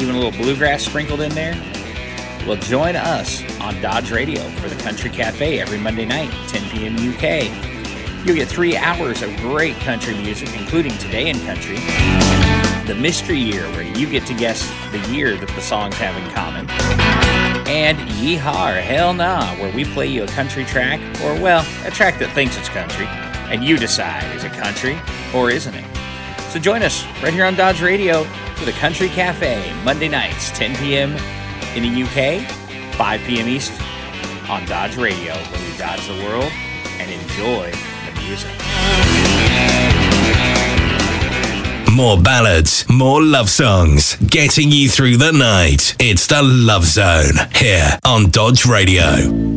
even a little bluegrass sprinkled in there? Well, join us on Dodge Radio for the Country Cafe every Monday night, 10 p.m. UK. You'll get 3 hours of great country music, including Today in Country, the Mystery Year, where you get to guess the year that the songs have in common, and Yeehaw or Hell Nah, where we play you a country track, or, well, a track that thinks it's country, and you decide, is it country or isn't it? So join us right here on Dodge Radio for the Country Cafe, Monday nights, 10 p.m. in the UK, 5 p.m. East on Dodge Radio, where we dodge the world and enjoy the music. More ballads, more love songs, getting you through the night. It's the Love Zone here on Dodge Radio.